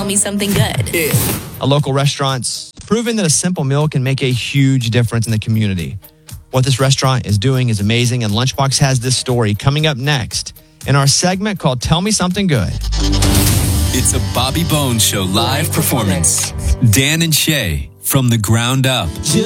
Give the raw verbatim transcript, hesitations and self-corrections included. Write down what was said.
me something good. Yeah. A local restaurant's proven that a simple meal can make a huge difference in the community. What this restaurant is doing is amazing, and Lunchbox has this story coming up next in our segment called Tell Me Something Good. It's a Bobby Bones Show live performance. Dan and Shay from the ground up.